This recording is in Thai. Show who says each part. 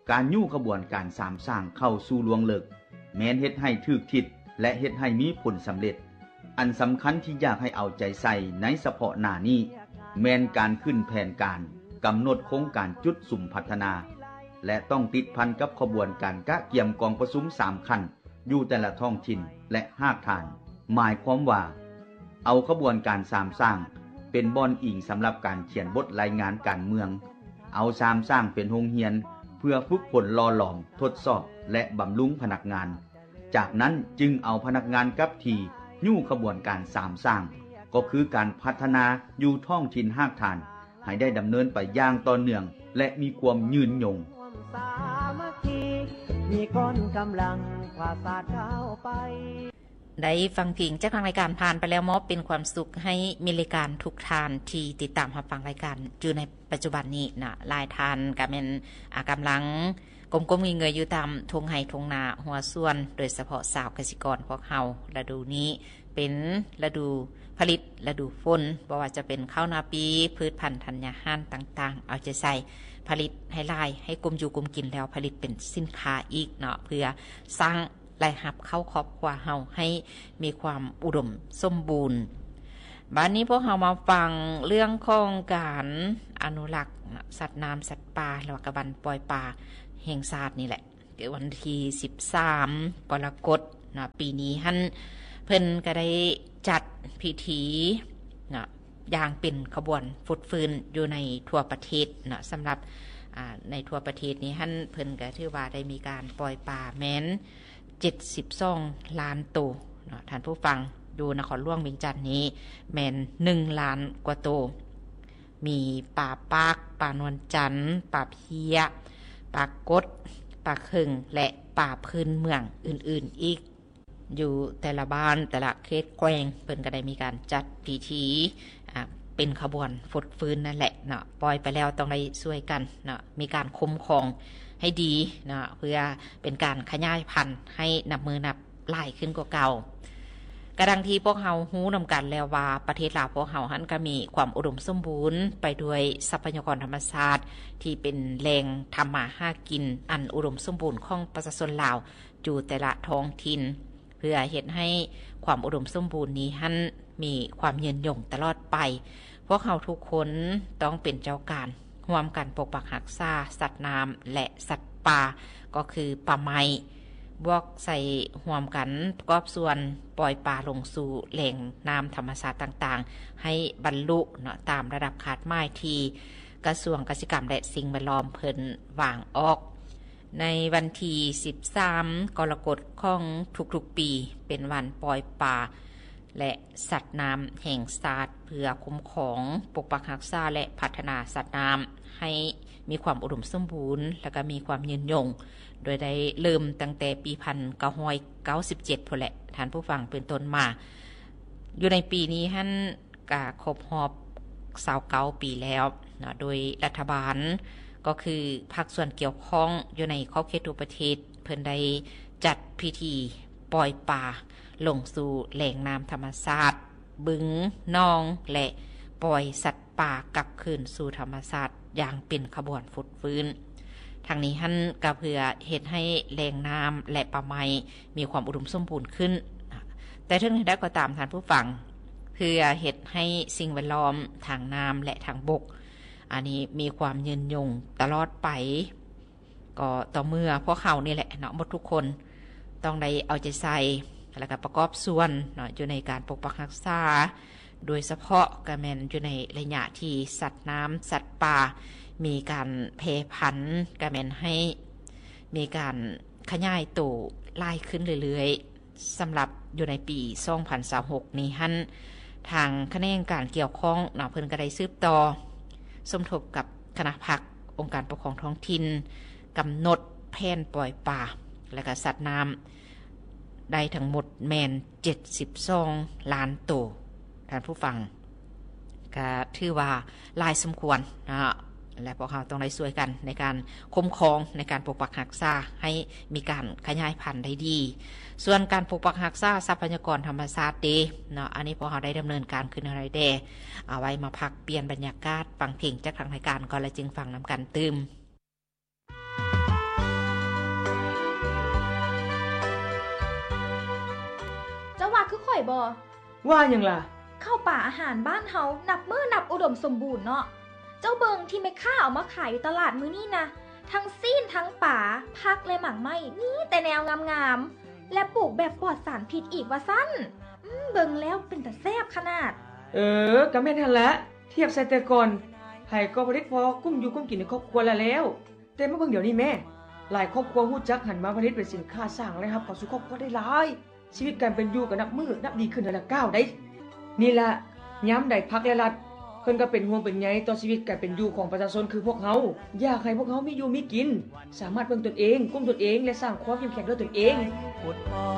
Speaker 1: การยู่ขบวนการสามสร้างเข้าสู่ลวงเลิกแม้นเฮ็ดให้ถูกทิศและเฮ็ดให้มีผลสำเร็จอันสำคัญที่อยากให้เอาใจใส่ในเฉพาะหน้านี้แม้นการขึ้นแผนการกำหนดโครงการจุดสุ่มพัฒนาและต้องติดพันกับขบวนการกะเกี่ยมกองประชุม3ขั้นอยู่แต่ละท้องถิ่นและหากฐานหมายความว่าเอาขบวนการสามสร้างเป็นบ่อนอิงสำหรับการเขียนบทรายงานการเมืองเอาสามสร้างเป็นโรงเรียนเพื่อฝึกฝนหล่อหลอมทดสอบและบำรุงพนักงานจากนั้นจึงเอาพนักงานกับที่ยู่ขบวนการสามสร้างก็คือการพัฒนาอยู่ท้องถิ่นหากฐานให้ได้ดำเนินไปอย่างต่อเนื่องและมีความยืนยง
Speaker 2: มีคนกำลังพาศาสตร์เข้าไป
Speaker 3: ได้ฟังเพลงจากทางรายการผ่านไปแล้วมอบเป็นความสุขให้มีรายการทุกทานที่ติดตามรับฟังรายการอยู่ในปัจจุบันนี้นะหลายทานก็เป็นกำลังกลมๆเงยๆอยู่ตามทงไห้ทงนาหัวส่วนโดยเฉพาะสาวเกษตรกรพวกเฮาฤดูนี้เป็นฤดูผลิตฤดูฝนบ่ว่าจะเป็นข้าวนาปีพืชพันธุ์ธัญญาหารต่างๆเอาใจใส่ผลิตให้หลายให้กลุ่มอยู่กลุ่มกินแล้วผลิตเป็นสินค้าอีกเนาะเพื่อสร้างรายรับเข้าครอบครัวเฮาให้มีความอุดมสมบูรณ์บัดนี้พวกเฮามาฟังเรื่องของการอนุรักษ์สัตว์น้ำสัตว์ป่าแล้วก็บันปล่อยป่าแห่งชาตินี่แหละวันที่13กรกฎาคมนะปีนี้หั่นเพิ่นก็ได้จัดพิธีนะอย่างเป็นขบวนฟุดฟื้นอยู่ในทั่วประเทศนะสำหรับในทั่วประเทศนี้หั่นเพิ่นก็ถือว่าได้มีการปล่อยป่าแม้น72ล้านตัวนะท่านผู้ฟังดูนครหลวงเวียงจันทน์นี้แม่น1ล้านกว่าตัวมีป่าปากป่านวลจันทร์ป่าเพียป่ากดป่าเคิงและป่าพื้นเมืองอื่นๆอีกอยู่แต่ละบ้านแต่ละเขตแขวงเพิ่นก็ได้มีการจัดพิธีเป็นขบวนฟุดฟื้นนั่นแหละเนาะปล่อยไปแล้วต้องได้ช่วยกันเนาะมีการคุ้มครองให้ดีเนาะเพื่อเป็นการขยายพันธุ์ให้นับมือนับหลายขึ้นกว่าเก่ากระดังที่พวกเฮาฮู้นำกันแล้วว่าประเทศลาวพวกเฮาหันก็มีความอุดมสมบูรณ์ไปด้วยทรัพยากรธรรมชาติที่เป็นแหล่งทำมาหากินอันอุดมสมบูรณ์ของประชาชนลาวอยู่แต่ละท้องถิ่นเพื่อเฮ็ดให้ความอุดมสมบูรณ์นี้หันมีความยืนยงตลอดไปพวกเฮาทุกคนต้องเป็นเจ้าการร่วมกันปกปักรักษาสัตว์น้ำและสัตว์ป่าก็คือป่าไม้บวกใส่ร่วมกันประกอบส่วนปล่อยป่าลงสู่แหล่งน้ำธรรมชาติต่างๆให้บรรลุเนาะตามระดับคาดหมายที่กระทรวงเกษตรกรรมและสิ่งแวดล้อมเพิ่นวางออกในวันที่13กรกฎาคมของทุกๆปีเป็นวันปล่อยป่าและสัตว์น้ำแห่งชาติเพื่อคุ้มครองปกปักรักษาและพัฒนาสัตว์น้ำให้มีความอุดมสมบูรณ์และก็มีความยืนยงโดยได้เริ่มตั้งแต่ปี1997พุ่นแหละท่านผู้ฟังเป็นต้นมาอยู่ในปีนี้ท่านก็ครบรอบ29ปีแล้วนะโดยรัฐบาลก็คือภาคส่วนเกี่ยวข้องอยู่ในขอบเขตทั่วประเทศเพิ่นได้จัดพิธีปล่อยป่าลงสู่แหล่งน้ำธรรมชาติบึงหนองและปล่อยสัตว์ป่ากลับคืนสู่ธรรมชาติอย่างเป็นขบวนฟุดฟื้นทางนี้หั่นก็เพื่อเฮ็ดให้แหล่งน้ำและป่าไม้มีความอุดมสมบูรณ์ขึ้นแต่ถึงได้ก็ตามท่านผู้ฟังเพื่อเฮ็ดให้สิ่งแวดล้อมทางน้ำและทางบกอันนี้มีความยืนยงตลอดไปก็ต่อเมื่อพวกเขานี่แหละเนาะหมดทุกคนต้องได้เอาใจใส่แล้วก็ประกอบส่วนเนาะอยู่ในการปกปักรักษาโดยเฉพาะก็แม่นอยู่ในระยะที่สัตว์น้ำสัตว์ป่ามีการแพร่พันธุ์ก็แม่นให้มีการขยายตัวหลายขึ้นเรื่อยๆสำหรับอยู่ในปี2026นี้หั่นทางคณะกรรมการเกี่ยวข้องเนาะเพิ่นก็ได้สืบต่อสมทบกับคณะพักองค์การปกครองท้องถิ่นกำหนดแผนปล่อยป่าและก็สัตว์น้ำได้ทั้งหมดแม่น72ล้านตัวท่านผู้ฟังก็ถือว่าหลายสมควรนะและพวกเราต้องได้ช่วยกันในการคุ้มครองในการปกปักรักษาให้มีการขยายพันธุ์ได้ดีส่วนการปกปักรักษาทรัพยากรธรรมชาติดีเนาะอันนี้พวกเราได้ดำเนินการขึ้นอะไรเดเอาไว้มาพักเปลี่ยนบรรยากาศฟังเพลงจากทางรายการก่อนแล้วจึงฟังนำกันตื่ม
Speaker 4: ข่อยบ่
Speaker 5: ว่าหยังล่ะ
Speaker 4: ข้าวป่าอาหารบ้านเฮานับมื้อนับอุดมสมบูรณ์เนาะเจ้าเบิงที่แม่ค้าเอามาขายอยู่ตลาดมื้อนี้นะทั้งซีนทั้งป่าผักและหมากไม้นี่แต่แนวงามๆและปลูกแบบปลอดสารพิษอีกว่าซั่นเบิงแล้วเป็นตาแซ่บขนาด
Speaker 5: ก็แม่นหั่นละเทียบใส่แต่ก่อนไผก็บ่ได้พอกุ้มอยู่กุ้มกินในครอบครัวแล้วแต่มาเบิ่งเดี๋ยวนี้แม่หลายครอบครัวฮู้จักหันมาผลิตเป็นสินค้าสร้างรายรับเข้าสู่ครอบครัวได้หลายชีวิตการเป็นอยู่ก็นับมื้อนับดีขึ้นแต่ละก้าวได้นี่ล่ะยามใดพรรคและรัฐเพิ่นก็เป็นห่วงเป็นใยต่อชีวิตการเป็นอยู่ของประชาชนคือพวกเฮาอยากให้พวกเฮามีอยู่มีกินสามารถเบิ่งตนเองกุมตนเองและสร้างความเข้มแข็งด้วยตนเอง